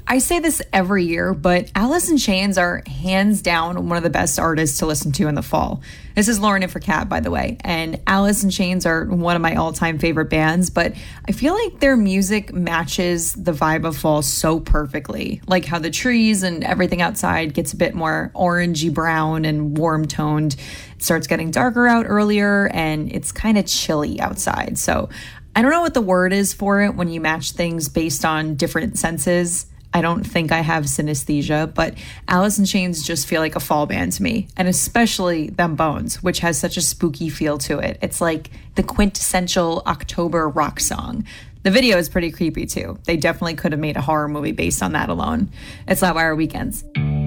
I say this every year, but Alice in Chains are hands down one of the best artists to listen to in the fall. This is Lauren in for Kat, by the way, and Alice in Chains are one of my all-time favorite bands, but I feel like their music matches the vibe of fall so perfectly. Like how the trees and everything outside gets a bit more orangey brown and warm toned. It starts getting darker out earlier, and it's kind of chilly outside. So I don't know what the word is for it when you match things based on different senses. I don't think I have synesthesia, but Alice in Chains just feel like a fall band to me, and especially Them Bones, which has such a spooky feel to it. It's like the quintessential October rock song. The video is pretty creepy too. They definitely could have made a horror movie based on that alone. It's Loudwire Weekends.